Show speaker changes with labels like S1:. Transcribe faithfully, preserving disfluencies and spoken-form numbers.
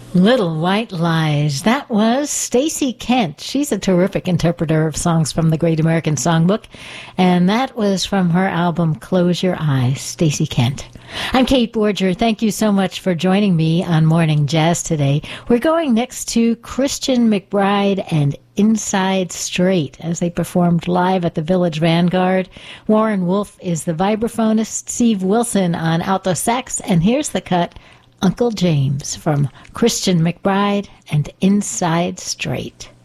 S1: Little White Lies. That was Stacey Kent. She's a terrific interpreter of songs from the Great American Songbook, and that was from her album Close Your Eyes, Stacey Kent. I'm Kate Borger. Thank you so much for joining me on Morning Jazz today. We're going next to Christian McBride and Inside Straight as they performed live at the Village Vanguard. Warren Wolf is the vibraphonist, Steve Wilson on alto sax, and here's the cut, Uncle James from Christian McBride and Inside Straight.